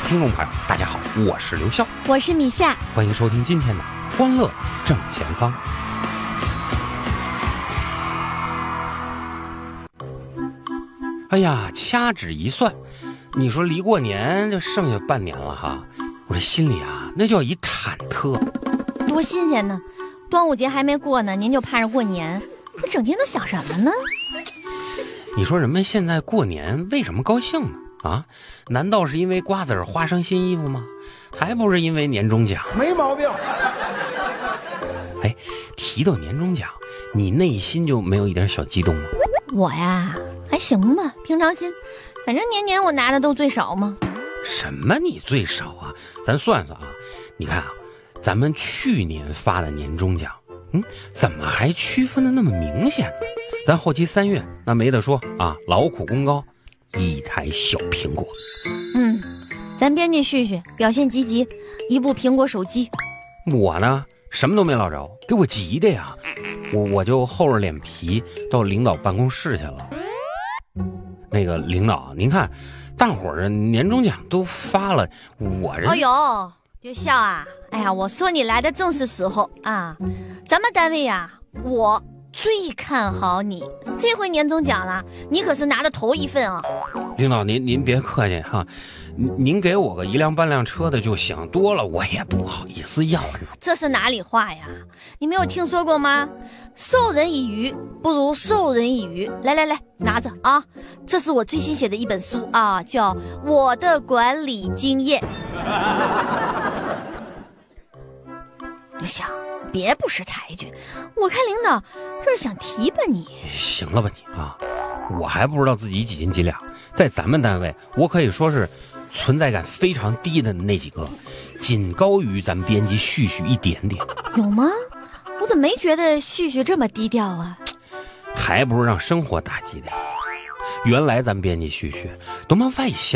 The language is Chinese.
听众朋友，大家好，我是刘笑， 我是米夏， 欢迎收听今天的欢乐正前方。哎呀，掐指一算，你说离过年就剩下半年了哈，我这心里啊那叫一忐忑。 多新鲜呢！端午节还没过呢，您就盼着过年，你整天都想什么呢？ 你说人们现在过年为什么高兴呢？啊，难道是因为瓜子儿花生新衣服吗？还不是因为年终奖？ 没毛病。 哎，提到年终奖，你内心就没有一点小激动吗？ 我呀，还行吧，平常心，反正年年我拿的都最少嘛。 什么你最少啊？咱算算啊，你看啊，咱们去年发的年终奖，怎么还区分的那么明显呢？咱后期3月那没得说啊，劳苦功高，一台小苹果。 咱编辑旭旭表现积极，一部苹果手机。 我呢，什么都没捞着，给我急的呀！我就厚着脸皮到领导办公室去了。那个领导，您看，大伙儿的年终奖都发了，我这…… 哎呦，刘笑啊，哎呀，我说你来的正是时候啊！咱们单位呀，我最看好你，这回年终奖了，你可是拿的头一份啊！ 领导您别客气哈，您给我个1辆半辆车的就行，多了我也不好意思要。 这是哪里话呀？你没有听说过吗？授人以鱼不如授人以渔。来来来，拿着啊！这是我最新写的一本书啊，叫《我的管理经验》。刘翔，别不识抬举，我看领导这是想提拔你。 行了吧你啊，我还不知道自己几斤几两，在咱们单位我可以说是存在感非常低的那几个，仅高于咱编辑旭旭一点点。 有吗？我怎么没觉得旭旭这么低调啊？ 还不是让生活打击的。原来咱编辑旭旭多么外向